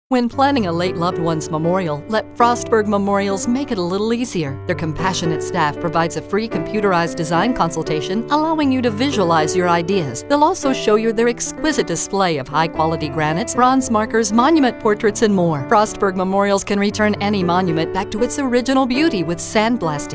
When planning a late loved one's memorial, let Frostburg Memorials make it a little easier. Their compassionate staff provides a free computerized design consultation, allowing you to visualize your ideas. They'll also show you their exquisite display of high-quality granites, bronze markers, monument portraits, and more. Frostburg Memorials can return any monument back to its original beauty with sandblasting.